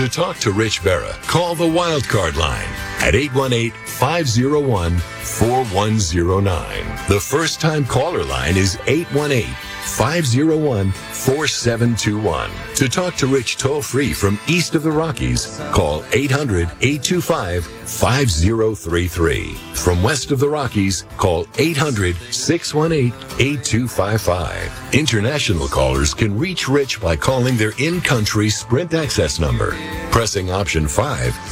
To talk to Rich Berra, call the Wildcard line at 818-501-4109. The first-time caller line is 818-501-4721. To talk to Rich toll-free from east of the Rockies, call 800-825-5033. From west of the Rockies, call 800-618-8255. International callers can reach Rich by calling their in-country Sprint access number. Pressing option 5